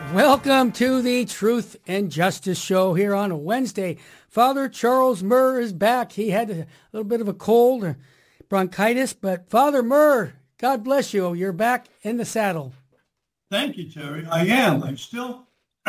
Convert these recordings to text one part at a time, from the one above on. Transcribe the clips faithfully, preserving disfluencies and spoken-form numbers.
Welcome to the Truth and Justice Show here on a Wednesday. Father Charles Murr is back. He had a little bit of a cold, or bronchitis, but Father Murr, God bless you. You're back in the saddle. Thank you, Terry. I am. I'm still,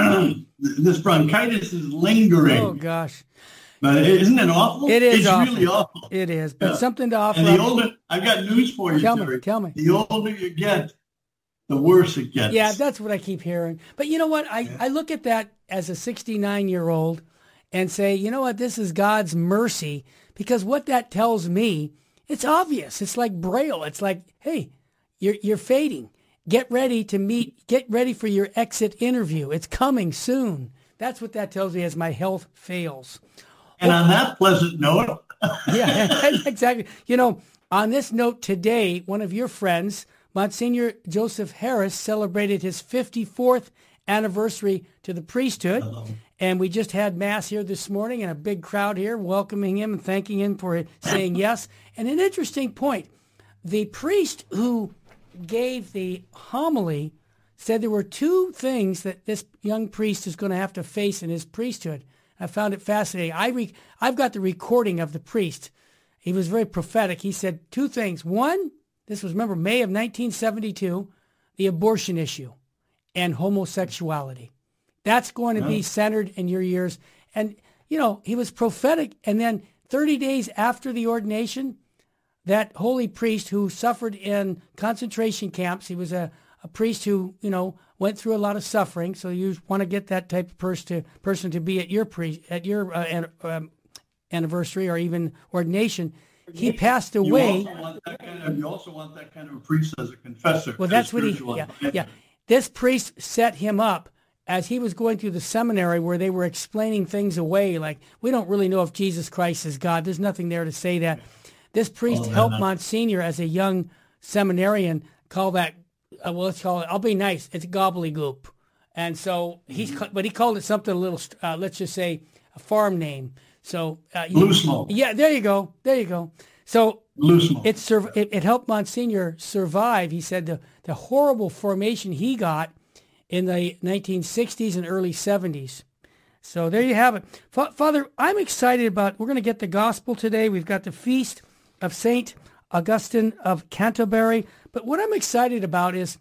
this bronchitis is lingering. Oh, gosh. But isn't it awful? It is it's awful. really awful. It is, but Yeah. something to offer And the up. older, I've got news for you, Tell Terry. me, tell me. The older you get, the worse it gets. Yeah, that's what I keep hearing. But you know what? I, Yeah. I look at that as a sixty-nine-year-old and say, you know what? This is God's mercy, because what that tells me, it's obvious. It's like Braille. It's like, hey, you're you're fading. Get ready to meet. Get ready for your exit interview. It's coming soon. That's what that tells me as my health fails. And on that pleasant note, Yeah, exactly. You know, on this note today, one of your friends, Monsignor Joseph Harris, celebrated his fifty-fourth anniversary to the priesthood. Hello. And we just had Mass here this morning, and a big crowd here welcoming him and thanking him for saying yes. And an interesting point, the priest who gave the homily said there were two things that this young priest is going to have to face in his priesthood. I found it fascinating. I re- I've got the recording of the priest. He was very prophetic. He said two things. One, this was, remember, May of nineteen seventy-two, the abortion issue and homosexuality. That's going to be centered in your years. And, you know, he was prophetic. And then thirty days after the ordination, that holy priest who suffered in concentration camps, he was a, a priest who, you know, went through a lot of suffering. So you want to get that type of person to, person to be at your pre, at your uh, an, um, anniversary or even ordination. He passed away. You also want that kind of, you also want that kind of a priest as a confessor. Well, as that's what he, spiritual yeah, advisor. yeah. This priest set him up as he was going through the seminary where they were explaining things away. Like, we don't really know if Jesus Christ is God. There's nothing there to say that. This priest Oh, helped no. Monsignor as a young seminarian call that, uh, well, let's call it, I'll be nice, it's gobbledygook. And so he's, ca- but he called it something a little, uh, let's just say, a farm name. So, uh, you- Blue smoke. yeah, there you go. There you go. So Blue smoke. it, sur- it it helped Monsignor survive. He said the, the horrible formation he got in the nineteen sixties and early seventies. So there you have it. Fa- Father, I'm excited about, we're going to get the gospel today. We've got the feast of Saint Augustine of Canterbury. But what I'm excited about is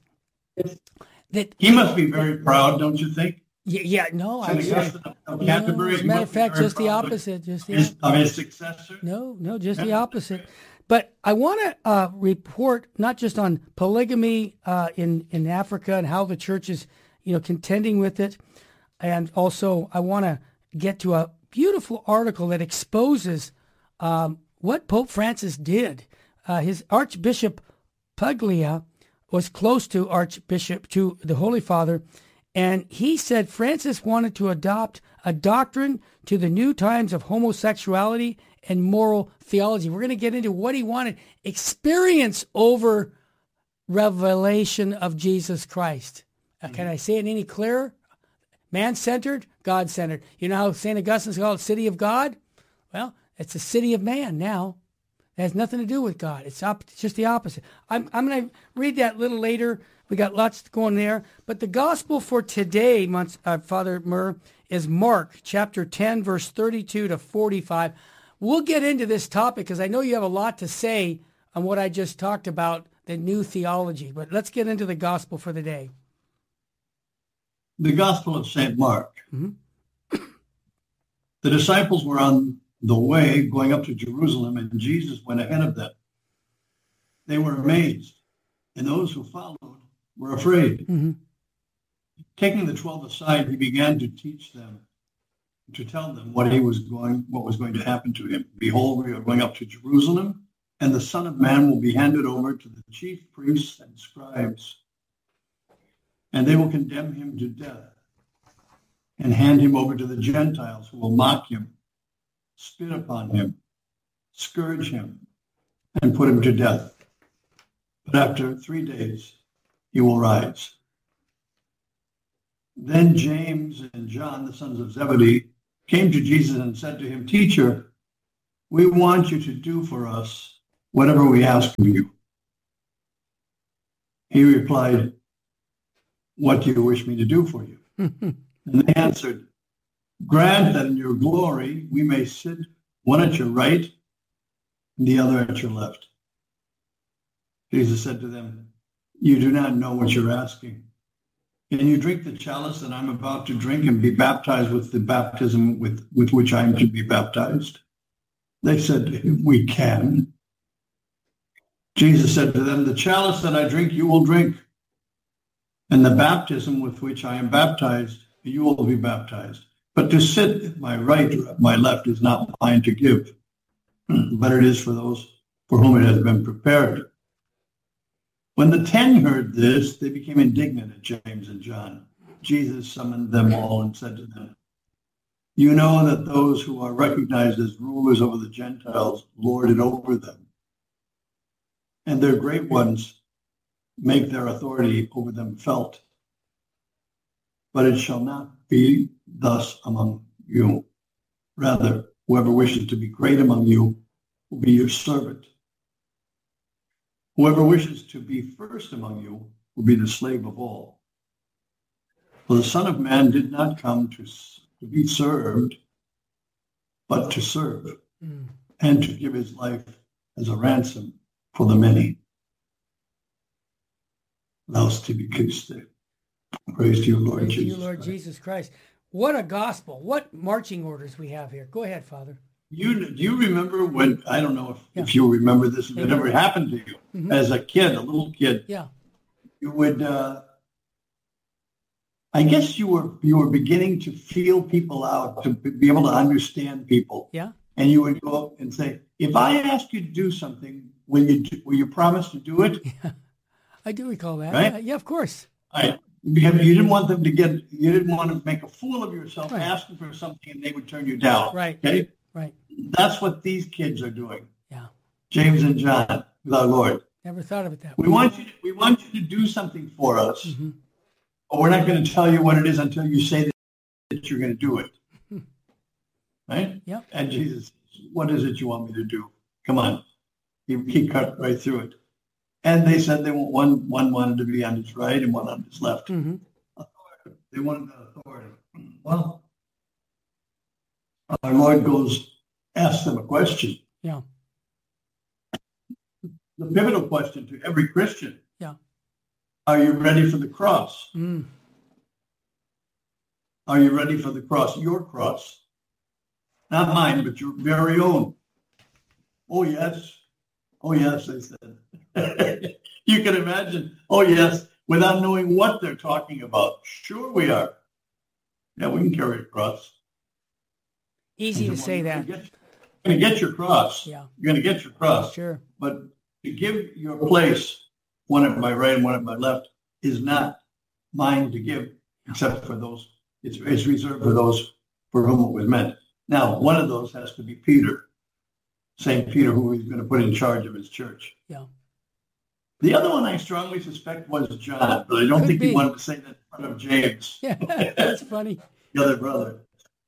that... He must be very proud, don't you think? Yeah, yeah no, I Saint was Augustine of no, Canterbury, as a he matter must of be fact, very just the proud of opposite. Just the His, of his successor? No, no, just the Yeah. opposite. But I want to uh, report not just on polygamy uh, in in Africa and how the church is, you know, contending with it, and also I want to get to a beautiful article that exposes um, what Pope Francis did. Uh, his Archbishop Puglia was close to Archbishop to the Holy Father, and he said Francis wanted to adopt a doctrine to the new times of homosexuality and moral theology. We're going to get into what he wanted. Experience over revelation of Jesus Christ. Uh, can I say it any clearer? Man-centered, God-centered. You know how Saint Augustine's called City of God? Well, it's a city of man now. It has nothing to do with God. It's, op- it's just the opposite. I'm, I'm going to read that a little later. We got lots going there. But the gospel for today, Mons- uh, Father Murr, is Mark chapter ten, verse thirty-two to forty-five. We'll get into this topic because I know you have a lot to say on what I just talked about, the new theology. But let's get into the gospel for the day. The Gospel of Saint Mark. Mm-hmm. The disciples were on the way going up to Jerusalem, and Jesus went ahead of them. They were amazed, and those who followed were afraid. Mm-hmm. Taking the twelve aside, he began to teach them, to tell them what he was going, what was going to happen to him. Behold, we are going up to Jerusalem, and the Son of Man will be handed over to the chief priests and scribes, and they will condemn him to death and hand him over to the Gentiles, who will mock him, spit upon him, scourge him, and put him to death. But after three days, he will rise. Then James and John, the sons of Zebedee, came to Jesus and said to him, Teacher, we want you to do for us whatever we ask of you. He replied, What do you wish me to do for you? And they answered, grant that in your glory we may sit one at your right and the other at your left. Jesus said to them, you do not know what you're asking. Can you drink the chalice that I'm about to drink and be baptized with the baptism with, with which I am to be baptized? They said, we can. Jesus said to them, the chalice that I drink, you will drink. And the baptism with which I am baptized, you will be baptized. But to sit at my right or at my left is not mine to give, but it is for those for whom it has been prepared. When the ten heard this, they became indignant at James and John. Jesus summoned them all and said to them, you know that those who are recognized as rulers over the Gentiles lord it over them, and their great ones make their authority over them felt. But it shall not be thus among you. Rather, whoever wishes to be great among you will be your servant. Whoever wishes to be first among you will be the slave of all. For the Son of Man did not come to, to be served, but to serve, mm. and to give his life as a ransom for the many. Laus tibi Christe. Praise to you, Lord Praise Jesus to you, Lord Christ. Jesus Christ. What a gospel. What marching orders we have here. Go ahead, Father. You, do you remember when, I don't know if, yeah. if you remember this, if Maybe. it ever happened to you, mm-hmm. as a kid, a little kid, yeah. you would, uh, I guess you were you were beginning to feel people out, to be able to understand people. Yeah. And you would go up and say, if I ask you to do something, will you, do, will you promise to do it? Yeah. I do recall that. Right? Yeah, yeah, of course. I, because you didn't want them to get, you didn't want to make a fool of yourself right. asking for something and they would turn you down. Right. Okay? Right. That's what these kids are doing. Yeah. James and John, with our Lord. Never thought of it that way. We want you to, we want you to do something for us, mm-hmm. but we're not going to tell you what it is until you say that you're going to do it. Right? Yeah. And Jesus, what is it you want me to do? Come on. He, he cut right through it. And they said they want one, one wanted to be on his right and one on his left. Mm-hmm. They wanted that authority. Well, our Lord goes, asks them a question. Yeah. The pivotal question to every Christian. Yeah. Are you ready for the cross? Mm. Are you ready for the cross? Your cross. Not mine, but your very own. Oh, yes. Oh, yes, they said. You can imagine, oh, yes, without knowing what they're talking about. Sure we are. Yeah, we can carry a cross. Easy to say that. You're going to get your cross. Yeah. You're going to get your cross. Sure. But to give your place, one at my right and one at my left, is not mine to give, except for those. It's, it's reserved for those for whom it was meant. Now, one of those has to be Peter, Saint Peter, who he's going to put in charge of his church. Yeah. The other one I strongly suspect was John, but I don't Could think be. he wanted to say that in front of James. Yeah, that's funny. The other brother.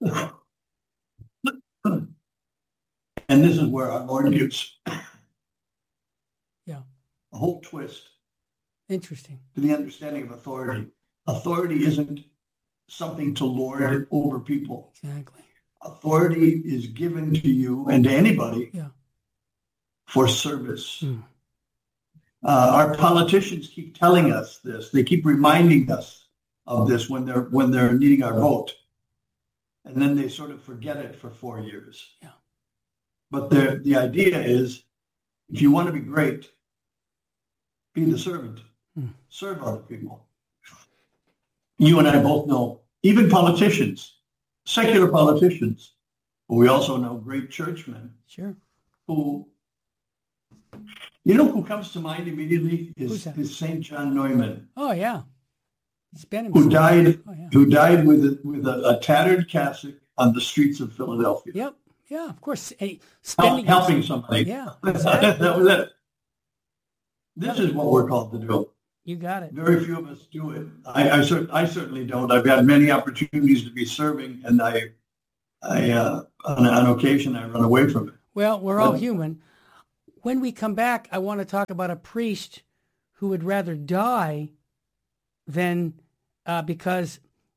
And this is where our Lord gives yeah. a whole twist Interesting. to the understanding of authority. Authority isn't something to lord over people. Exactly. Authority is given to you and to anybody yeah. for service. Mm. Uh, our politicians keep telling us this. They keep reminding us of this when they're when they're needing our vote, and then they sort of forget it for four years. Yeah. But the the idea is, if you want to be great, be the servant. Mm. Serve other people. You and I both know, even politicians, secular politicians, but we also know great churchmen. Sure. Who, you know who comes to mind immediately is, is Saint John Neumann. Oh, yeah. He's been who died, oh, yeah. who died with, a, with a, a tattered cassock on the streets of Philadelphia. Yep. Yeah, of course. Hey, Help, helping somebody. Yeah. Exactly. That was it. This is what we're called to do. You got it. Very few of us do it. I, I, cer- I certainly don't. I've had many opportunities to be serving, and I, I uh, on, on occasion, I run away from it. Well, we're all human. When we come back, I want to talk about a priest who would rather die than uh, because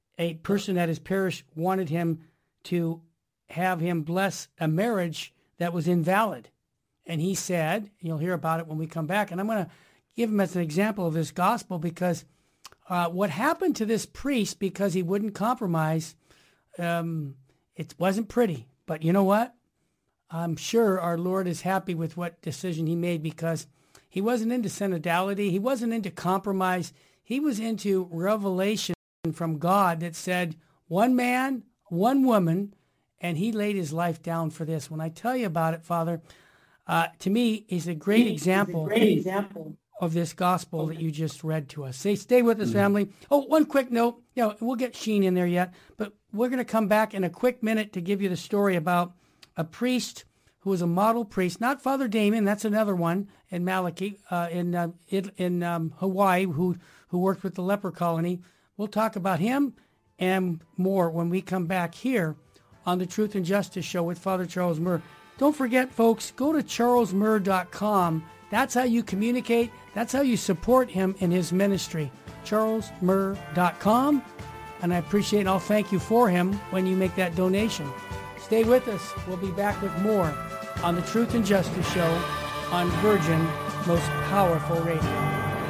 a person at his parish wanted him to have him bless a marriage that was invalid. And he said, you'll hear about it when we come back, and I'm going to give him as an example of this gospel because uh, what happened to this priest because he wouldn't compromise, um, it wasn't pretty. But you know what? I'm sure our Lord is happy with what decision he made because he wasn't into synodality. He wasn't into compromise. He was into revelation from God that said one man, one woman, and he laid his life down for this. When I tell you about it, Father, uh, to me, is a great He example, is a great example of this gospel that you just read to us. Say, stay with us, family. Oh, one quick note. You know, we'll get Sheen in there yet, but we're going to come back in a quick minute to give you the story about a priest who was a model priest, not Father Damien, that's another one in Malachi, uh, in uh, in, in um, Hawaii, who who worked with the leper colony. We'll talk about him and more when we come back here on the Truth and Justice Show with Father Charles Murr. Don't forget, folks, go to charles murr dot com. That's how you communicate. That's how you support him in his ministry. charles murr dot com. And I appreciate and I'll thank you for him when you make that donation. Stay with us. We'll be back with more on the Truth and Justice Show on Virgin Most Powerful Radio.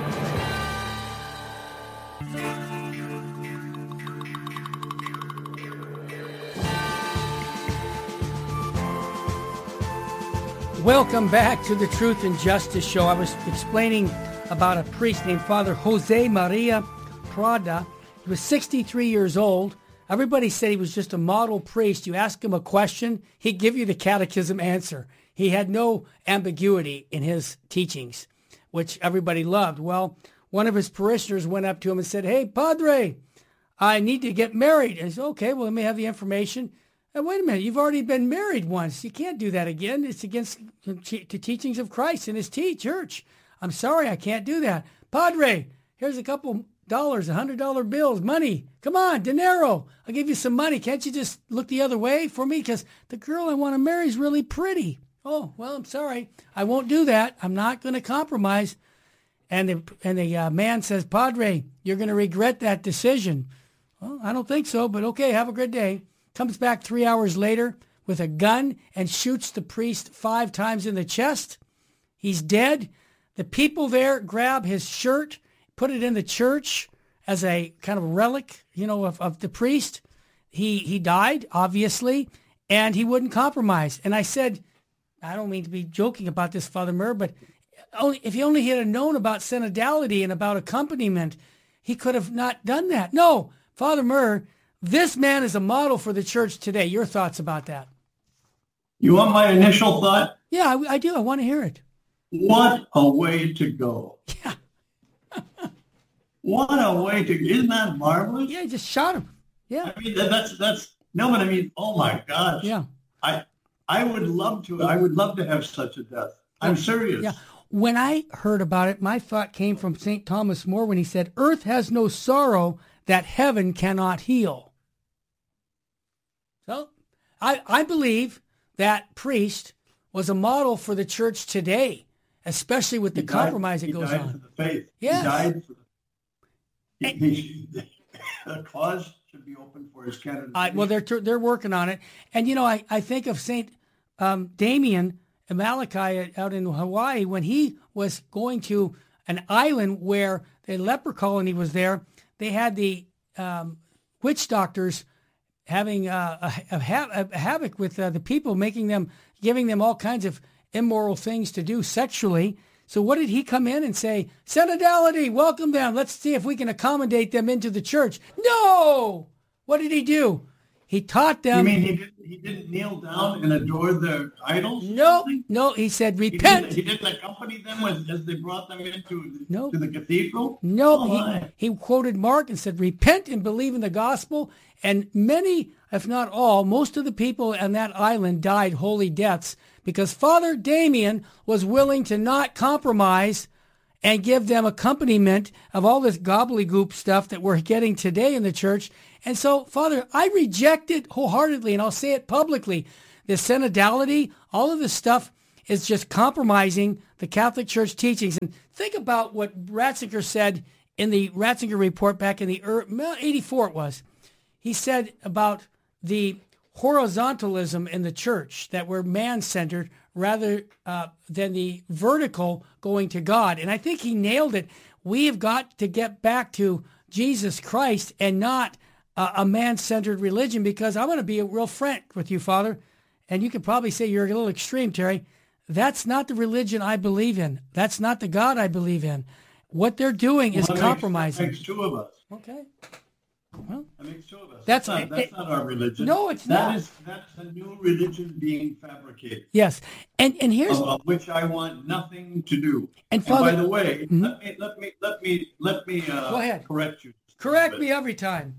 Welcome back to the Truth and Justice Show. I was explaining about a priest named Father Jose Maria Prada. He was sixty-three years old. Everybody said he was just a model priest. You ask him a question, he'd give you the catechism answer. He had no ambiguity in his teachings, which everybody loved. Well, one of his parishioners went up to him and said, "Hey, Padre, I need to get married." And he said, "Okay, well, let me have the information." And wait a minute, you've already been married once. You can't do that again. It's against the teachings of Christ and his tea church. I'm sorry, I can't do that. Padre, here's a couple dollars, a hundred dollar bills, money. Come on, dinero. I'll give you some money. Can't you just look the other way for me? Because the girl I want to marry is really pretty. Oh, well, I'm sorry. I won't do that. I'm not going to compromise. And the, and the uh, man says, "Padre, you're going to regret that decision." Well, I don't think so, but okay, have a good day. Comes back three hours later with a gun and shoots the priest five times in the chest. He's dead. The people there grab his shirt, put it in the church as a kind of relic, you know, of, of the priest. He he died, obviously, and he wouldn't compromise. And I said, I don't mean to be joking about this, Father Murr, but only, if he only had known about synodality and about accompaniment, he could have not done that. No, Father Murr, this man is a model for the church today. Your thoughts about that? You want my initial thought? Yeah, I, I do. I want to hear it. What a way to go. Yeah. What a way to, isn't that marvelous? Yeah, he just shot him. Yeah. I mean, that's, that's, no, but I mean, oh my gosh. Yeah. I, I would love to, I would love to have such a death. I'm serious. Yeah. When I heard about it, my thought came from Saint Thomas More when he said, "Earth has no sorrow that heaven cannot heal." So I, I believe that priest was a model for the church today, especially with the He compromise died, that goes he died on. For the faith. Yes. He died for the, he, he, the cause should be open for his candidacy. I, well, they're they're working on it, and you know, I, I think of Saint um, Damien and Malachi out in Hawaii when he was going to an island where the leper colony was there. They had the um, witch doctors having uh, a, a, ha- a havoc with uh, the people, making them, giving them all kinds of immoral things to do sexually. So what did he come in and say? Synodality, welcome them. Let's see if we can accommodate them into the church. No! What did he do? He taught them. You mean he didn't, he didn't kneel down and adore the idols? No, no, he said, repent. He didn't, he didn't accompany them as, as they brought them into No. to the cathedral? No, Oh, he, he quoted Mark and said, repent and believe in the gospel. And many, if not all, most of the people on that island died holy deaths because Father Damien was willing to not compromise and give them accompaniment of all this gobbledygook stuff that we're getting today in the church. And so, Father, I reject it wholeheartedly, and I'll say it publicly. The synodality, all of this stuff is just compromising the Catholic Church teachings. And think about what Ratzinger said in the Ratzinger report back in the eighty-four it was. he said about the horizontalism in the church, that we're man-centered rather uh, than the vertical going to God. And I think he nailed it. We have got to get back to Jesus Christ and not uh, a man-centered religion, because I'm going to be a real frank with you, Father, and you could probably say you're a little extreme, Terry. That's not the religion I believe in. That's not the God I believe in. What they're doing is well, that compromising. Makes, that makes two of us. Okay. Well, that makes two of us. That's, that's, not, it, that's not our religion. No, it's that not. Is, that's a new religion being fabricated. Yes, and and here's of, of which I want nothing to do. And, and Father, by the way, mm-hmm. let me let me let me let me uh, Go ahead. correct you. Correct me every time.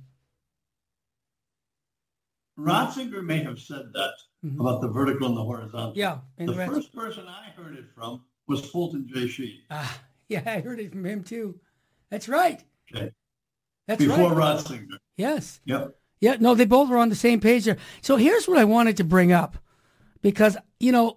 Ratzinger may have said that mm-hmm. about the vertical and the horizontal. Yeah. The first person I heard it from was Fulton J. Sheen. Ah, yeah, I heard it from him too. That's right. Okay. That's Before right. Ratzinger. Yes. Yep. Yeah, no, they both were on the same page there. So here's what I wanted to bring up, because, you know,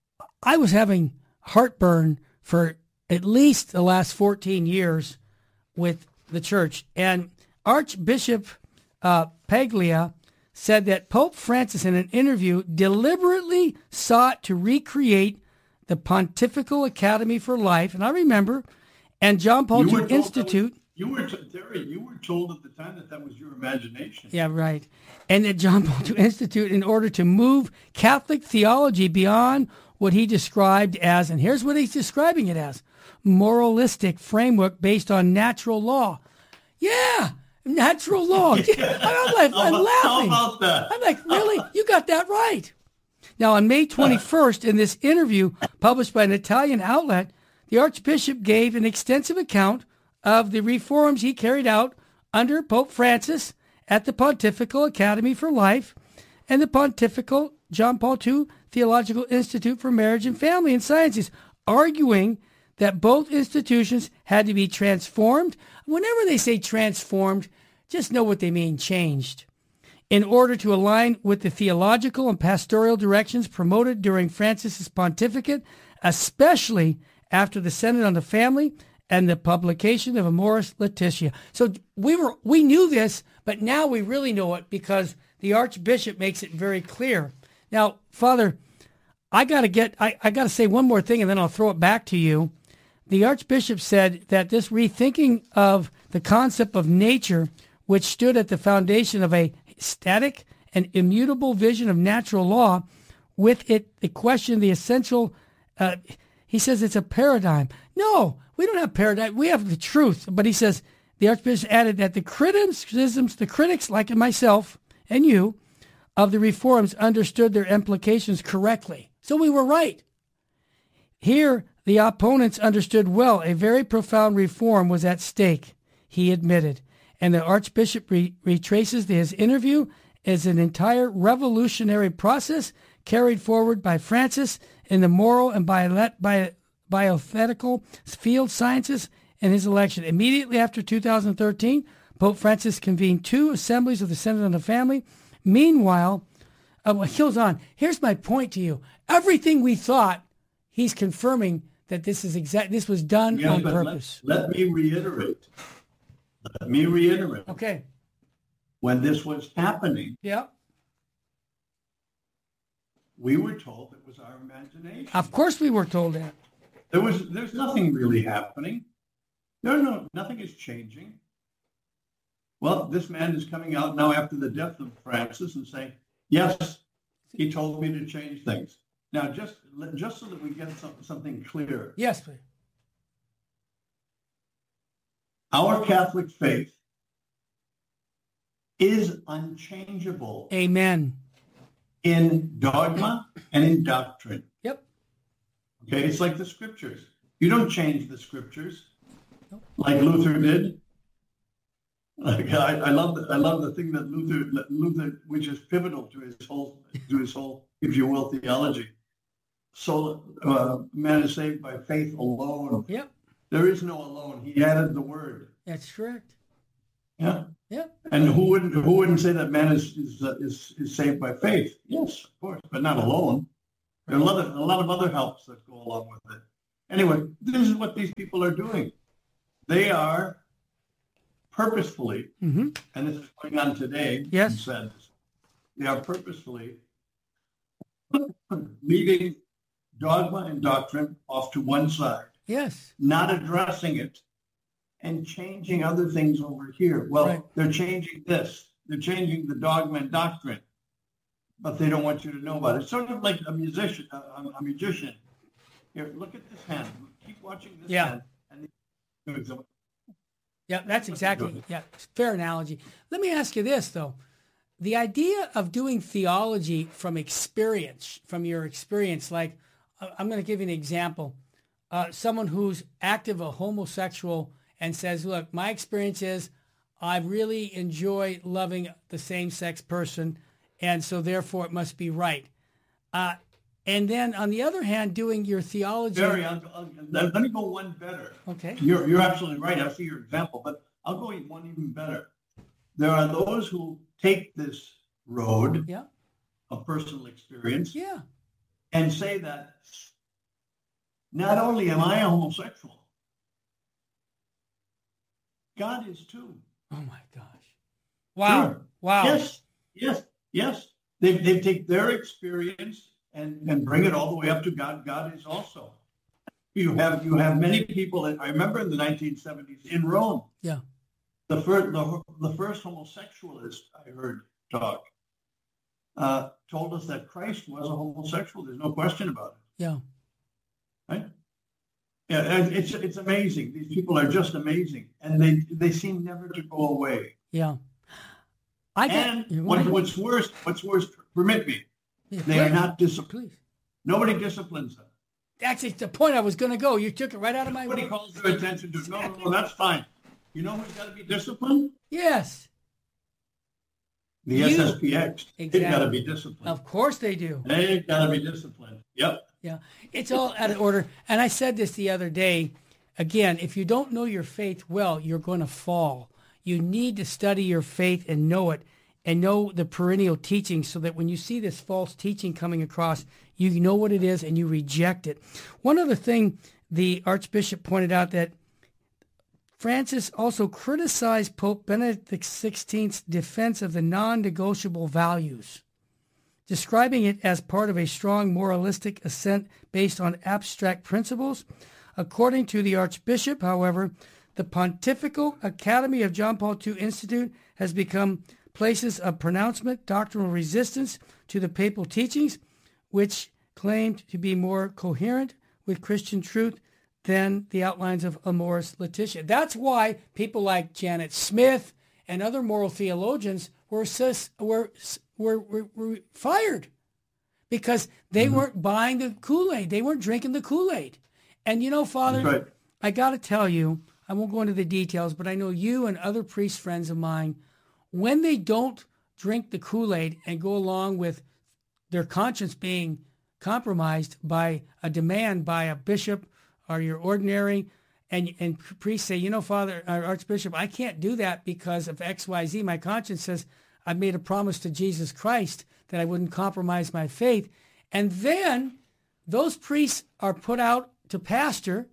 I was having heartburn for at least the last fourteen years with the church. And Archbishop uh, Paglia said that Pope Francis, in an interview, deliberately sought to recreate the Pontifical Academy for Life, and I remember, and John Paul the Second Institute. Was, you were, t- Terry, you were told at the time that that was your imagination. Yeah, right. And the John Paul the Second Institute, in order to move Catholic theology beyond what he described as, and here's what he's describing it as, moralistic framework based on natural law. Yeah, natural law. I'm like, I'm laughing. How about that? I'm like, really? You got that right. Now, on May twenty-first, in this interview published by an Italian outlet, the Archbishop gave an extensive account of the reforms he carried out under Pope Francis at the Pontifical Academy for Life and the Pontifical John Paul the Second Theological Institute for Marriage and Family and Sciences, arguing that both institutions had to be transformed. Whenever they say transformed, just know what they mean, changed, in order to align with the theological and pastoral directions promoted during Francis's pontificate, especially after the Synod on the Family and the publication of Amoris Laetitia. So we were we knew this, but now we really know it because the Archbishop makes it very clear. Now, Father, I gotta get I, I gotta say one more thing, and then I'll throw it back to you. The Archbishop said that this rethinking of the concept of nature, which stood at the foundation of a static and immutable vision of natural law, with it the question, the essential, uh, he says it's a paradigm. No, we don't have paradigm. We have the truth. But he says, the Archbishop added that the criticisms, the critics like myself and you, of the reforms understood their implications correctly. So we were right. Here, the opponents understood well a very profound reform was at stake, he admitted. And the Archbishop re- retraces his interview as an entire revolutionary process carried forward by Francis in the moral and bio- bio- bioethical field sciences in his election. Immediately after two thousand thirteen, Pope Francis convened two assemblies of the Synod on the Family. Meanwhile, uh, well, he goes on. Here's my point to you. Everything we thought, he's confirming that this is exact. This was done yeah, on but purpose. Let, let me reiterate. Let me reiterate. Okay. When this was happening, yeah, we were told it was our imagination. Of course, we were told that. There was, there's nothing really happening. No, no, nothing is changing. Well, this man is coming out now after the death of Francis and saying, yes, he told me to change things. Now, just just so that we get some, something clear. Yes, please. Our Catholic faith is unchangeable. Amen. In dogma and in doctrine. Yep. Okay, it's like the scriptures. You don't change the scriptures like Luther did. Like, I, I love the I love the thing that Luther that Luther, which is pivotal to his whole to his whole, if you will, theology. So uh, man is saved by faith alone. Yep. There is no alone. He added the word. That's correct. Yeah. Yep. And who wouldn't who wouldn't say that man is is uh, is, is saved by faith? Yes, of course, but not alone. There are a lot of a lot of other helps that go along with it. Anyway, this is what these people are doing. They are purposefully, mm-hmm. and this is going on today, Yes. he said, they are purposefully leaving dogma and doctrine off to one side, Yes. not addressing it, and changing other things over here. Well, Right. they're changing this. They're changing the dogma and doctrine, but they don't want you to know about it. It's sort of like a musician, a, a magician. Here, look at this hand. Keep watching this Yeah. hand. And the, Yeah, that's exactly, yeah, fair analogy. Let me ask you this, though. The idea of doing theology from experience, from your experience, like, uh, I'm going to give you an example. Uh, someone who's active, a homosexual, and says, look, my experience is I really enjoy loving the same-sex person, and so therefore it must be right. Uh, and then, on the other hand, doing your theology... Very, I'll, I'll, let me go one better. Okay. You're, you're absolutely right. I see your example, but I'll go one even better. There are those who take this road Yeah. of personal experience Yeah. and say that not only am I a homosexual, God is too. Oh, my gosh. Wow. Sure. Wow. Yes, yes, yes. They, they take their experience and, and bring it all the way up to God. God is also. You have you have many people that I remember in the nineteen seventies in Rome. Yeah. The first the, the first homosexualist I heard talk uh, told us that Christ was a homosexual. There's no question about it. Yeah. Right? Yeah, and it's it's amazing. These people are just amazing, and they they seem never to go away. Yeah. I got, And what, what's worse, what's worse, permit me, yeah, they are please, not disciplined. please. Nobody disciplines them. That's the point I was going to go. You took it right out of my Nobody way. calls their attention to, no, no, no, that's fine. You know who's got to be disciplined? Yes. The You. S S P X. They've got to Exactly. be disciplined. Of course they do. They've got to be disciplined. Yep. Yeah. It's all out of order. And I said this the other day. Again, if you don't know your faith well, you're going to fall. You need to study your faith and know it and know the perennial teaching so that when you see this false teaching coming across, you know what it is and you reject it. One other thing the Archbishop pointed out that Francis also criticized Pope Benedict the sixteenth's defense of the non-negotiable values, describing it as part of a strong moralistic assent based on abstract principles. According to the Archbishop, however, the Pontifical Academy of John Paul the Second Institute has become places of pronouncement, doctrinal resistance to the papal teachings, which claimed to be more coherent with Christian truth than the outlines of Amoris Laetitia. That's why people like Janet Smith and other moral theologians were sus, were, were, were, were fired because they mm-hmm. weren't buying the Kool-Aid. They weren't drinking the Kool-Aid. And you know, Father, Right. I got to tell you, I won't go into the details, but I know you and other priest friends of mine, when they don't drink the Kool-Aid and go along with their conscience being compromised by a demand by a bishop or your ordinary, and and priests say, you know, Father, or Archbishop, I can't do that because of X, Y, Z. My conscience says I've made a promise to Jesus Christ that I wouldn't compromise my faith. And then those priests are put out to pasture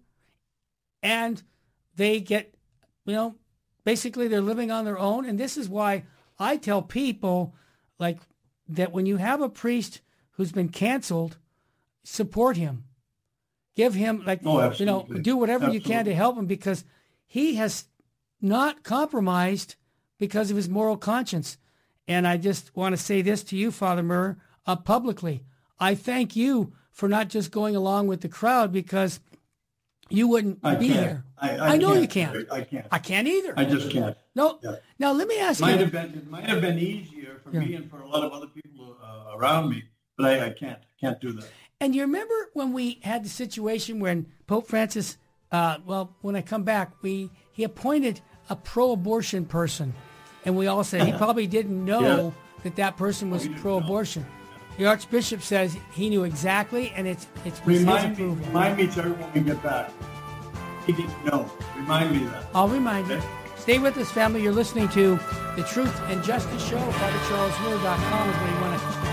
and they get, you know, basically they're living on their own. And this is why I tell people like that when you have a priest who's been canceled, support him. Give him, like, Oh, you know, absolutely. do whatever you Absolutely. can to help him because he has not compromised because of his moral conscience. And I just want to say this to you, Father Murr, uh, publicly. I thank you for not just going along with the crowd because you wouldn't I be can't. here. I, I know you can't. can't. I can't. I can't either. I just can't. No. Yeah. Now, let me ask Might you. have been, it might have been easier for Yeah. me and for a lot of other people uh, around me, but I, I can't. Can't do that. And you remember when we had the situation when Pope Francis, uh, well, when I come back, we he appointed a pro-abortion person. And we all said he probably didn't know Yeah. that that person was he didn't pro-abortion. The Archbishop says he knew exactly, and it's it's with his Remind me, approval. remind me, Terry, when we get back. He didn't know. Remind me of that. I'll remind you. Okay. Stay with us, family. You're listening to The Truth and Justice Show. Father Charles Miller dot com is where you want to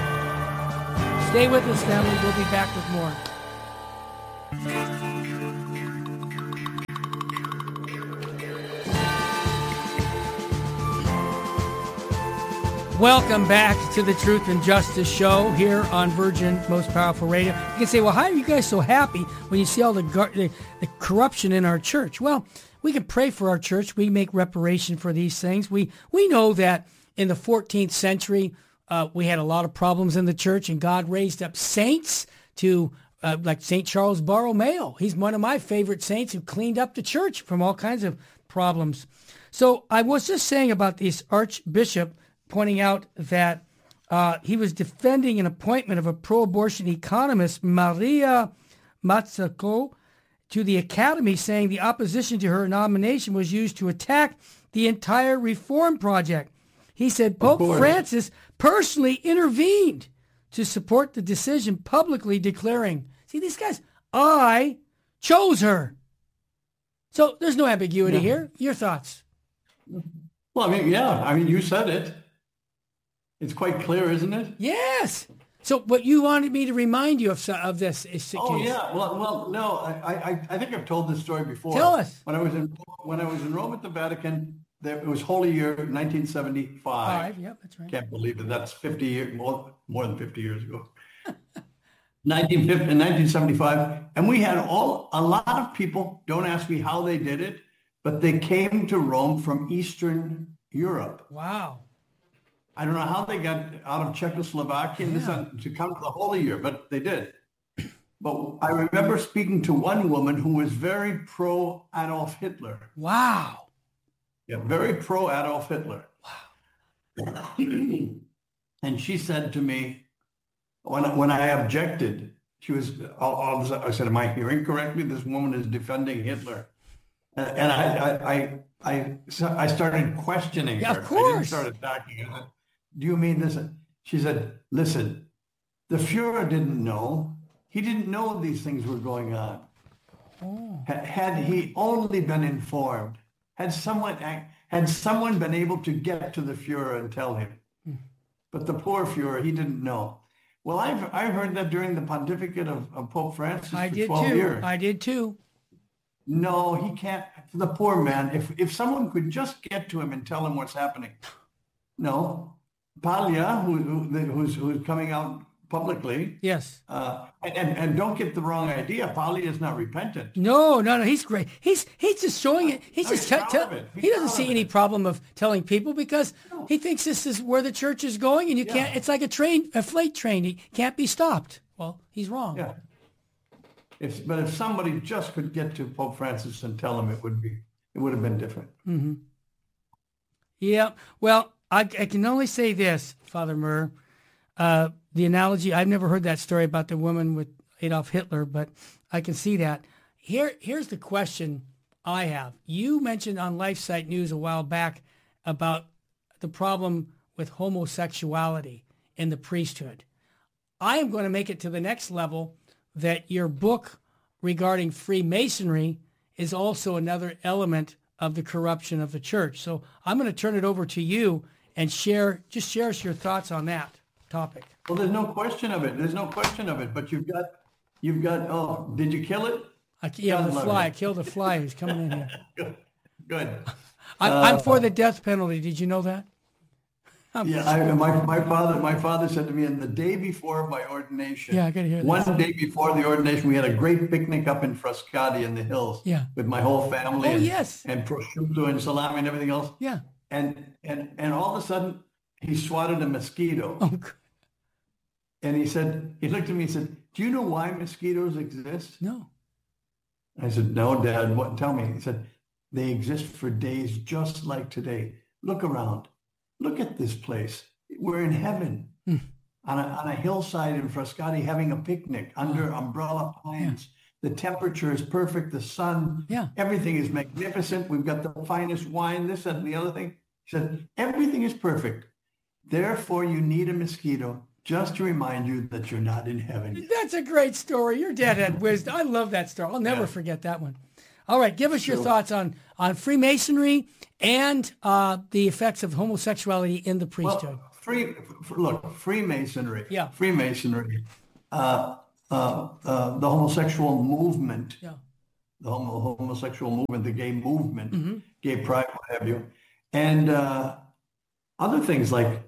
stay with us, family. We'll be back with more. Welcome back to the Truth and Justice Show here on Virgin Most Powerful Radio. You can say, well, how are you guys so happy when you see all the, gar- the, the corruption in our church? Well, we can pray for our church. We make reparation for these things. We we know that in the fourteenth century, uh, we had a lot of problems in the church, and God raised up saints to, uh, like Saint Charles Borromeo. He's one of my favorite saints who cleaned up the church from all kinds of problems. So I was just saying about this archbishop pointing out that uh, he was defending an appointment of a pro-abortion economist, Maria Mazzucato, to the Academy, saying the opposition to her nomination was used to attack the entire reform project. He said Pope Francis personally intervened to support the decision, publicly declaring, see these guys, I chose her. So there's no ambiguity yeah. here. Your thoughts? Well, I mean, yeah, I mean, you said it. It's quite clear, isn't it? Yes. So, but you wanted me to remind you of of this. Is oh case. yeah. Well, well, no. I, I, I think I've told this story before. Tell us. When I was in when I was in Rome at the Vatican, there, it was Holy Year, nineteen seventy-five. Five. Yep, that's right. Can't believe it. That's fifty years more more than fifty years ago. nineteen fifty, nineteen seventy-five, and we had all a lot of people. Don't ask me how they did it, but they came to Rome from Eastern Europe. Wow. I don't know how they got out of Czechoslovakia yeah. this, to come to the Holy Year, but they did. But I remember speaking to one woman who was very pro Adolf Hitler. Wow. Yeah, very pro Adolf Hitler. Wow. And she said to me, when, when I objected, she was, all, all of a sudden, I said, am I hearing correctly? This woman is defending Hitler. And, and I, I, I, I, I started questioning yeah, her. Of course. I didn't start attacking her. Do you mean this? She said, listen, the Fuhrer didn't know. He didn't know these things were going on. Oh. Had he only been informed, had someone had someone been able to get to the Fuhrer and tell him. Hmm. But the poor Fuhrer, he didn't know. Well, I've I heard that during the pontificate of, of Pope Francis I for did twelve too. years. I did too. No, he can't. The poor man, if if someone could just get to him and tell him what's happening. No. Paglia, who, who, who's, who's coming out publicly. Yes. Uh, and, and, and don't get the wrong idea. Paglia is not repentant. No, no, no. He's great. He's he's just showing it. He's no, just he's t- t- he doesn't see any problem of telling people because no. he thinks this is where the church is going, and you yeah. can't. It's like a train, a freight train. It can't be stopped. Well, he's wrong. Yeah. If, but if somebody just could get to Pope Francis and tell him, it would be it would have been different. Mm-hmm. Yeah. Well. I, I can only say this, Father Murr, uh, the analogy, I've never heard that story about the woman with Adolf Hitler, but I can see that. Here, here's the question I have. You mentioned on LifeSite News a while back about the problem with homosexuality in the priesthood. I am going to make it to the next level that your book regarding Freemasonry is also another element of the corruption of the church. So I'm going to turn it over to you and share, just share us your thoughts on that topic. Well, there's no question of it. There's no question of it. But you've got, you've got. Oh, did you kill it? I, yeah, God the fly. You. I killed the fly who's coming in here. Good. Good. I'm, uh, I'm for the death penalty. Did you know that? I'm yeah, I, my my father my father said to me, in the day before my ordination. Yeah, I got to hear that. One day before the ordination, we had a great picnic up in Frascati in the hills. Yeah. With my whole family. Oh and, yes. And prosciutto and salami and everything else. Yeah. And and and all of a sudden, he swatted a mosquito. Oh, God. And he said, he looked at me and said, do you know why mosquitoes exist? No. I said, no, Dad, what? Tell me. He said, they exist for days just like today. Look around. Look at this place. We're in heaven mm. on, a, on a hillside in Frascati having a picnic under oh. umbrella pines. Yeah. The temperature is perfect. The sun, yeah. everything is magnificent. We've got the finest wine, this and the other thing. He said, everything is perfect. Therefore, you need a mosquito just to remind you that you're not in heaven. That's a great story. Your dad had wisdom. I love that story. I'll never yeah. forget that one. All right, give us your sure. thoughts on, on Freemasonry and uh, the effects of homosexuality in the priesthood. Well, free, look, Freemasonry. Yeah. Freemasonry. Uh, uh, uh, the homosexual movement. Yeah. The homo- homosexual movement, the gay movement, mm-hmm. gay pride, what have you, and uh, other things like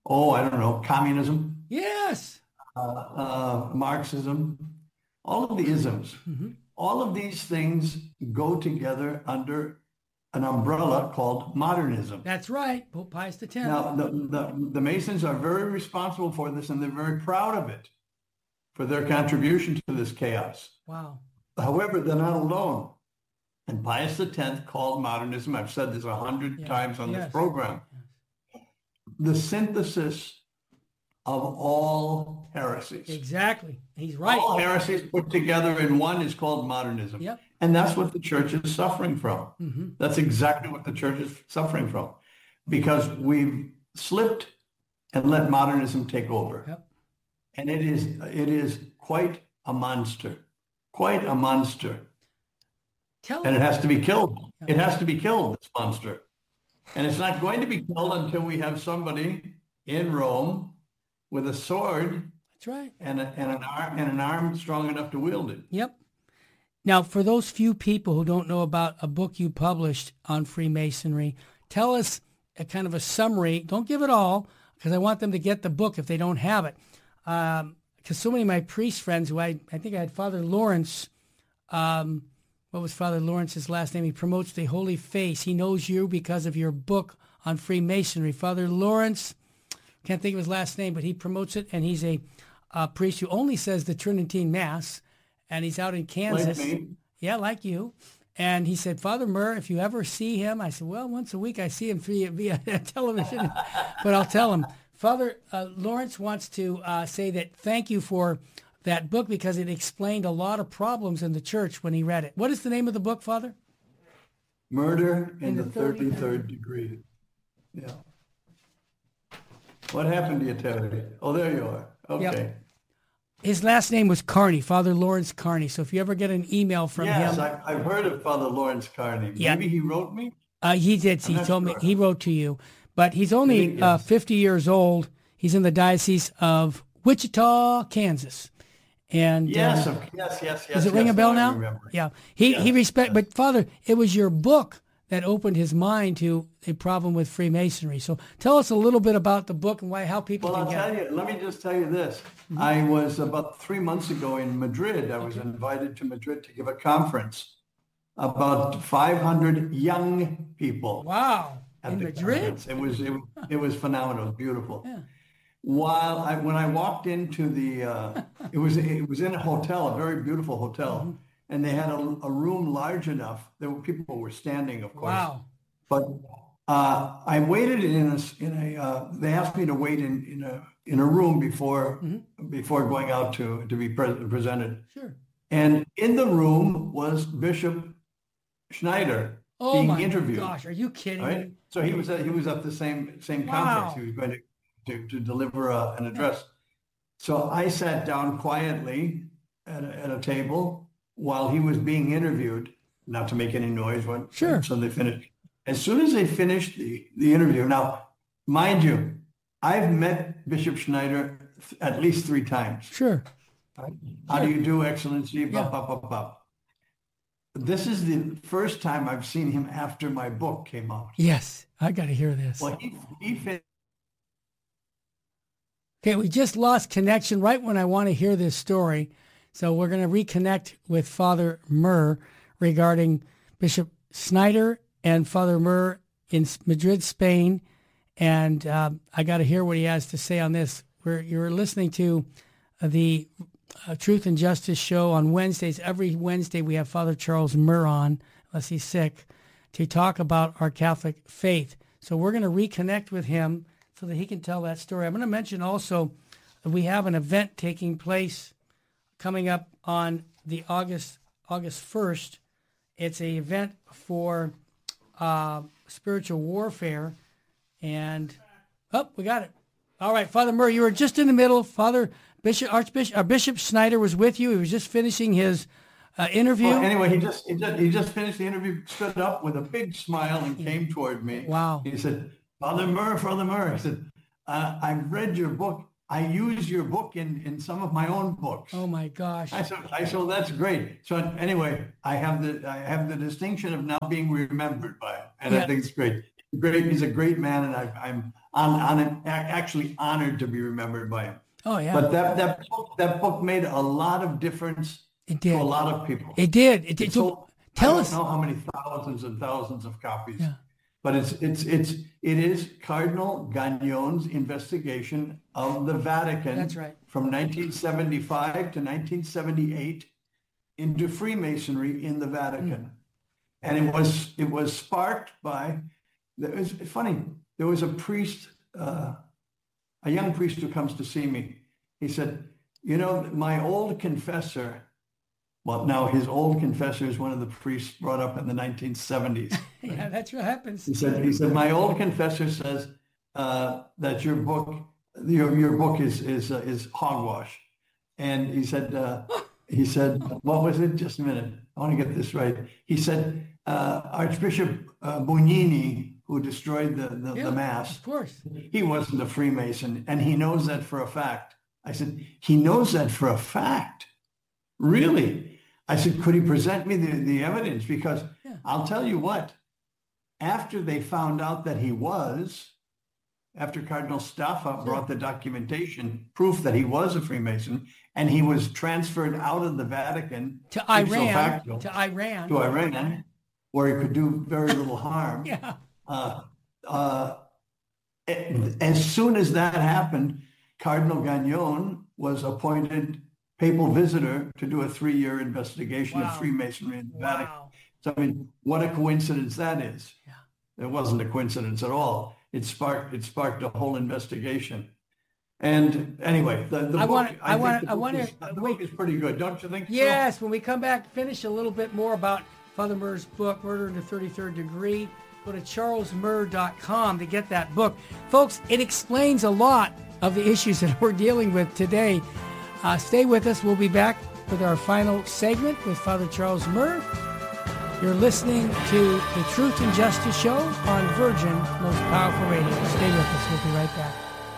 oh, I don't know, communism, Yes. uh, uh, Marxism, all of the isms. Mm-hmm. All of these things go together under an umbrella called modernism. That's right. Pope Pius the tenth. Now, the, the, the Masons are very responsible for this, and they're very proud of it, for their contribution to this chaos. Wow. However, they're not alone. And Pius the tenth called modernism, I've said this a hundred Yes. times on Yes. this program, Yes. the synthesis of all heresies. Exactly. He's right. All heresies put together in one is called modernism. Yep. And that's what the church is suffering from. Mm-hmm. That's exactly what the church is suffering from, because we've slipped and let modernism take over. Yep. And it is, it is quite a monster, quite a monster. Tell And it us. has to be killed. It has to be killed, this monster. And it's not going to be killed until we have somebody in Rome with a sword That's right. and, a, and, an arm, and an arm strong enough to wield it. Yep. Now, for those few people who don't know about a book you published on Freemasonry, tell us a kind of a summary. Don't give it all, because I want them to get the book if they don't have it. Because um, so many of my priest friends, who I, I think I had Father Lawrence, um, what was Father Lawrence's last name? He promotes the Holy Face. He knows you because of your book on Freemasonry. Father Lawrence, can't think of his last name, but he promotes it, and he's a, a priest who only says the Tridentine Mass, and he's out in Kansas. Like me. Yeah, like you. And he said, Father Murr, if you ever see him, I said, well, once a week I see him via, via television, but I'll tell him. Father uh, Lawrence wants to uh, say that thank you for that book, because it explained a lot of problems in the church when he read it. What is the name of the book, Father? Murder in, In the the thirty-third degree. Yeah. What happened to you, Terry? Oh, there you are. Okay. Yep. His last name was Carney, Father Lawrence Carney. So if you ever get an email from yes, him. I've, I've heard of Father Lawrence Carney. Yeah. Maybe he wrote me? Uh, he did. He I'm not told sure. me, he wrote to you. But he's only Yes. uh, fifty years old. He's in the Diocese of Wichita, Kansas. And Yes, uh, of- yes, yes, yes. does it ring yes, a bell I now? remember. Yeah. He Yes, he respect. yes. But Father, it was your book that opened his mind to a problem with Freemasonry. So tell us a little bit about the book and why how people Well, can I'll get tell it. you, let me just tell you this. I was about three months ago in Madrid. I was invited to Madrid to give a conference about five hundred young people. Wow. at In the Madrid? conference. It was, it, was- it was phenomenal. It was beautiful. Yeah. While I, when I walked into the, uh, it was, it was in a hotel, a very beautiful hotel, Mm-hmm. and they had a, a room large enough. There were people were standing, of course. Wow. But uh, I waited in a, in a uh, they asked me to wait in, in a in a room before Mm-hmm. before going out to to be pre- presented. Sure. And in the room was Bishop Schneider Oh being my interviewed. gosh. Are you kidding Right? me? So he was at, he was at the same same Wow. conference. He was going to to, to deliver a, an address. So I sat down quietly at a, at a table while he was being interviewed, not to make any noise. When, Sure. So they finished. As soon as they finished the, the interview, now, mind you, I've met Bishop Schneider th- at least three times. Sure. How do you do, Excellency? Yeah. Bop, bop, bop, bop. This is the first time I've seen him after my book came out. Yes. I got to hear this. Well, he, he fin- Okay, we just lost connection right when I want to hear this story. So we're going to reconnect with Father Murr regarding Bishop Snyder and Father Murr in Madrid, Spain. And um, I got to hear what he has to say on this. We're, you're listening to the uh, Truth and Justice show on Wednesdays. Every Wednesday we have Father Charles Murr on, unless he's sick, to talk about our Catholic faith. So we're going to reconnect with him so that he can tell that story. I'm going to mention also that we have an event taking place coming up on the August August first. It's an event for uh, spiritual warfare. And, oh, we got it. All right, Father Murray, you were just in the middle. Father Bishop Archbishop uh, Bishop Snyder was with you. He was just finishing his uh, interview. Well, anyway, he just, he just he just finished the interview, stood up with a big smile and came toward me. Wow. He said, Father Murr, Father Murr. I said, uh, I've read your book. I use your book in, in some of my own books. Oh my gosh. I said, I said, well, that's great. So anyway, I have the I have the distinction of now being remembered by it, and Yeah. I think it's great. great. He's a great man, and I, I'm on, on actually honored to be remembered by him. Oh yeah. But that that book, that book made a lot of difference it did. to a lot of people. It did. It did. It sold, Tell I don't us. know how many thousands and thousands of copies. Yeah. But it's it's it's it is Cardinal Gagnon's investigation of the Vatican. That's right. From nineteen seventy-five to nineteen seventy-eight into Freemasonry in the Vatican. Mm. And it was it was sparked by, it was funny, there was a priest, uh, a young priest who comes to see me. He said, you know, my old confessor, well, now his old confessor is one of the priests brought up in the nineteen seventies. Right? Yeah, that's what happens. He said, he said, my old confessor says uh, that your book, your your book is is uh, is hogwash. And he said, uh, he said, what was it? Just a minute. I want to get this right. He said, uh, Archbishop uh, Bugnini, who destroyed the, the, yeah, the Mass, of course, he wasn't a Freemason, and he knows that for a fact. I said, he knows that for a fact? Really? I said, could he present me the, the evidence? Because yeah. I'll tell you what, after they found out that he was, after Cardinal Staffa brought the documentation, proof that he was a Freemason, and he was transferred out of the Vatican to Iran, facto, to Iran, to Iran, where he could do very little harm. yeah. Uh, uh, as soon as that happened, Cardinal Gagnon was appointed papal visitor to do a three-year investigation wow. of Freemasonry in the wow. Vatican. So, I mean, what a coincidence that is. Yeah. It wasn't a coincidence at all. It sparked it sparked a whole investigation. And anyway, the, the I book, want I, I want I want is, to the book is pretty good, don't you think? Yes, so? When we come back, finish a little bit more about Father Murr's book, Murder in the thirty-third Degree. Go to charles murr dot com to get that book. Folks, it explains a lot of the issues that we're dealing with today. Uh, stay with us. We'll be back with our final segment with Father Charles Murr. You're listening to the Truth and Justice Show on Virgin Most Powerful Radio. Stay with us. We'll be right back.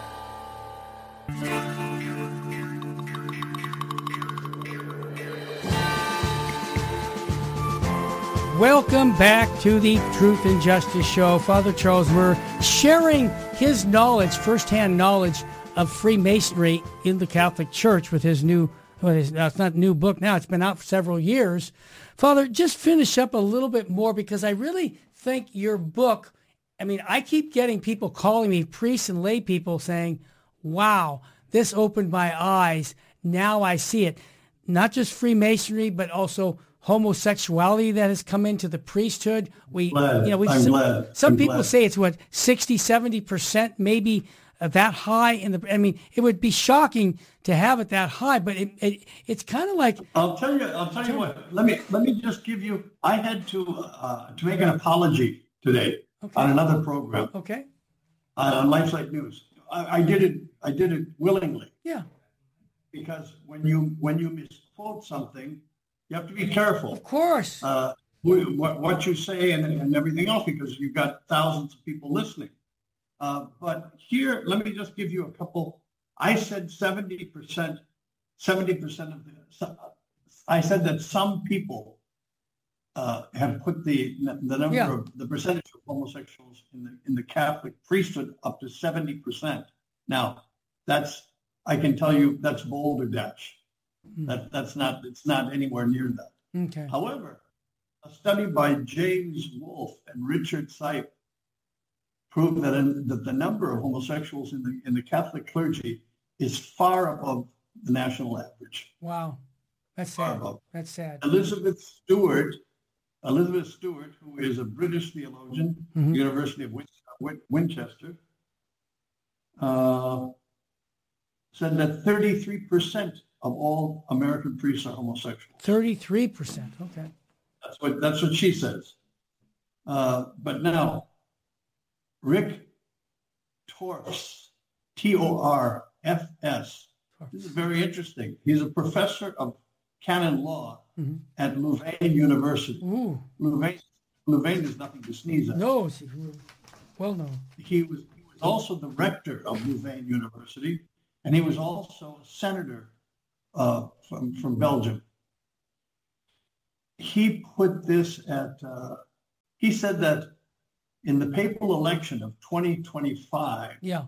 Welcome back to the Truth and Justice Show. Father Charles Murr sharing his knowledge, firsthand knowledge of Freemasonry in the Catholic Church with his new, well, it's not a new book now, it's been out for several years. Father, just finish up a little bit more because I really think your book, I mean, I keep getting people calling me, priests and lay people saying, wow, this opened my eyes. Now I see it. Not just Freemasonry, but also homosexuality that has come into the priesthood. We, glad. you know, we I'm some, glad. some I'm people glad. say it's what sixty, seventy percent, maybe uh, that high in the. I mean, it would be shocking to have it that high, but it, it it's kind of like. I'll tell you. I'll tell you what. Let me let me just give you. I had to uh, to make an apology today okay. on another program. Okay. Uh, on LifeSite News. I, I did it. I did it willingly. Yeah. Because when you when you misquote something, you have to be careful. Of course. Uh, what, what you say and, and everything else, because you've got thousands of people listening. Uh, but here, let me just give you a couple. I said seventy percent, seventy percent of the, I said that some people uh, have put the the number yeah. of, the percentage of homosexuals in the, in the Catholic priesthood up to seventy percent. Now, that's, I can tell you, that's boulder dash. That, that's not, it's not anywhere near that. Okay. However, a study by James Wolfe and Richard Sipe proved that, in, that the number of homosexuals in the in the Catholic clergy is far above the national average. Wow. That's far sad. Above. That's sad. Elizabeth Stewart, Elizabeth Stewart, who is a British theologian, mm-hmm. University of Win- Win- Winchester, uh, said that thirty-three percent of all American priests are homosexual. thirty-three percent, okay. That's what that's what she says. Uh, but now, Rick Torfs, T O R F S, this is very interesting. He's a professor of canon law mm-hmm. at Louvain University. Ooh. Louvain, Louvain is nothing to sneeze at. No, well known. He was, he was also the rector of Louvain University, and he was also a senator Uh, from, from Belgium. He put this at, uh, he said that in the papal election of twenty twenty-five, Yeah.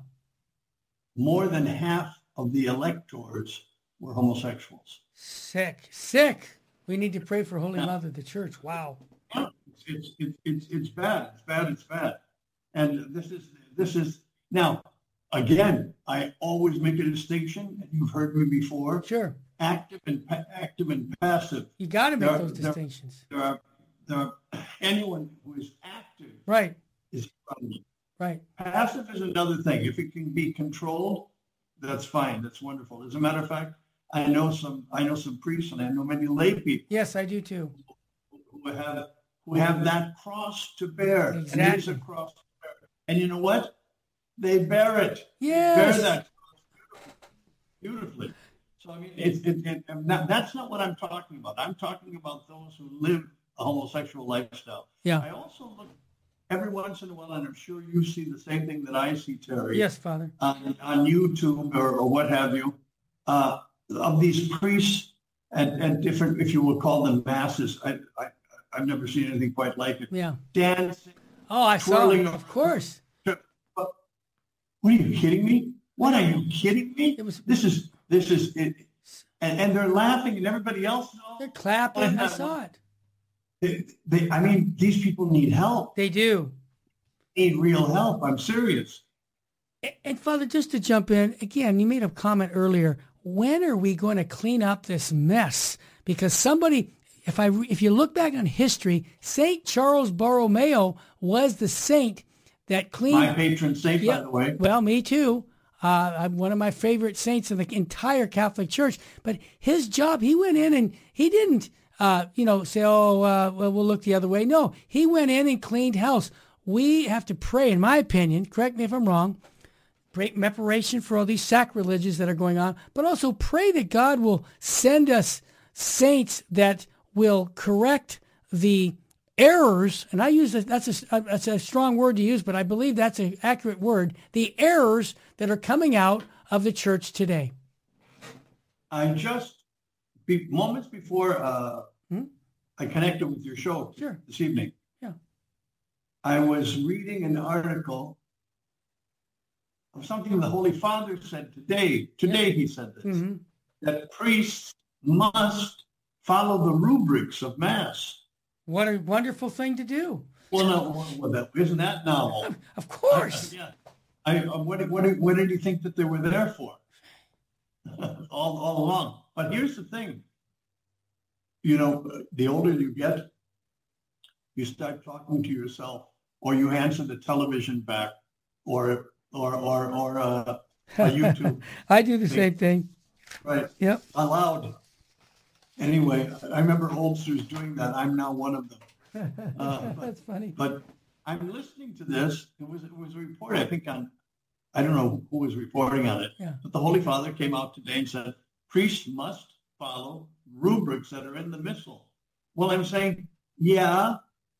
more than half of the electors were homosexuals. Sick. Sick. We need to pray for Holy Mother, the Church. Wow. Yeah, it's, it's, it's, it's bad. It's bad. It's bad. And this is, this is, now, again, I always make a distinction, and you've heard me before, Sure. active and pa- active and passive. You got to make There- those there- distinctions. There are, there are, anyone who is active Right. is friendly. Right. Passive is another thing. If it can be controlled, that's fine. That's wonderful. As a matter of fact, I know some, I know some priests, and I know many lay people Yes, I do too. who have, who have that cross to bear. And it is a Exactly. cross to bear. And you know what? They bear it. Yes. Bear that cross beautifully. So I mean, it's it, it, and that, that's not what I'm talking about. I'm talking about those who live a homosexual lifestyle. Yeah. I also look every once in a while, and I'm sure you see the same thing that I see, Terry. Yes, Father. On, on YouTube or, or what have you, uh, of these priests and, and different, if you will call them masses. I, I I've never seen anything quite like it. Yeah. Dancing. Oh, I saw Twirling it. Of course. What are you kidding me? What are you kidding me? It was. This is this is it, and, and they're laughing, and everybody else is all. They're clapping. I saw it. They, they, I mean, these people need help. They do. Need real help. I'm serious. And, and Father, just to jump in again, you made a comment earlier. When are we going to clean up this mess? Because somebody, if I if you look back on history, Saint Charles Borromeo was the saint that cleaned. My patron saint, Yeah, by the way. Well, me too. Uh, I'm one of my favorite saints in the entire Catholic Church. But his job, he went in and he didn't, uh, you know, say, oh, uh, well, we'll look the other way. No, he went in and cleaned house. We have to pray, in my opinion, correct me if I'm wrong, pray reparation for all these sacrileges that are going on, but also pray that God will send us saints that will correct the errors, and I use that, that's a, that's a strong word to use, but I believe that's an accurate word, the errors that are coming out of the church today. I just, be, moments before uh, Hmm? I connected with your show Sure. this evening, Yeah. I was reading an article of something the Holy Father said today. Today he said this, Mm-hmm. that priests must follow the rubrics of Mass. What a wonderful thing to do. Well, no, well, that, isn't that novel? Of course. Uh, yeah. I, uh, what, what, what did you think that they were there for? all, all along. But here's the thing. You know, the older you get, you start talking to yourself, or you answer the television back, or or or or uh, a YouTube. I do the same thing. Right. Yep. Aloud. Anyway, I remember oldsters doing that. I'm now one of them. Uh, but, That's funny. But I'm listening to this. It was it was a report, I think, on, I don't know who was reporting on it, Yeah. but the Holy Father came out today and said, priests must follow rubrics that are in the Missal. Well, I'm saying, yeah,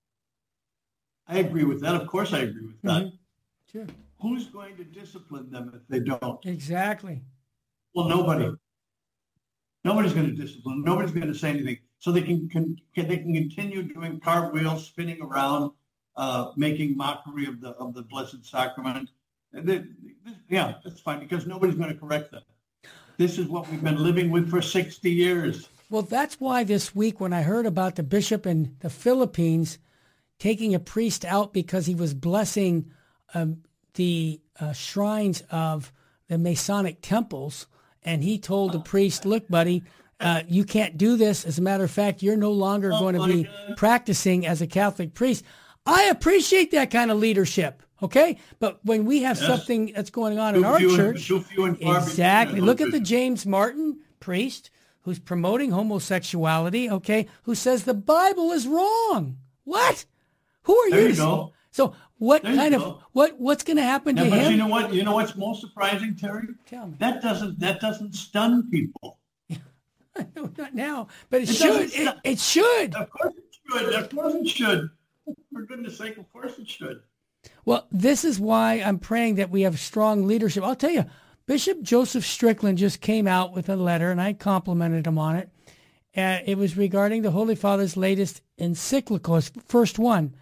I agree with that. Of course I agree with that. Mhm. Sure. Who's going to discipline them if they don't? Exactly. Well, nobody. Nobody's going to discipline. Nobody's going to say anything. So they can, can, can they can continue doing cartwheels, spinning around, uh, making mockery of the of the Blessed Sacrament. And they, they, yeah, that's fine because nobody's going to correct them. This is what we've been living with for sixty years. Well, that's why this week when I heard about the bishop in the Philippines taking a priest out because he was blessing um, the uh, shrines of the Masonic temples, and he told the priest, look, buddy, uh, you can't do this. As a matter of fact, you're no longer Oh, going to my be God. practicing as a Catholic priest. I appreciate that kind of leadership, okay? But when we have Yes. something that's going on in Too our few and- church, too few and far between exactly. in Look those at the bishops. James Martin priest who's promoting homosexuality, okay, who says the Bible is wrong. What? Who are There you? you to- go. So what There you kind of go. what what's going to happen Yeah, to but him? you know what? You know what's most surprising, Terry? Tell me. That doesn't that doesn't stun people. No, not now, but it, It should. doesn't It, stop. it should. Of course it should. Of course it should. For goodness sake, of course it should. Well, this is why I'm praying that we have strong leadership. I'll tell you, Bishop Joseph Strickland just came out with a letter, and I complimented him on it. Uh, it was regarding the Holy Father's latest encyclical, his first one,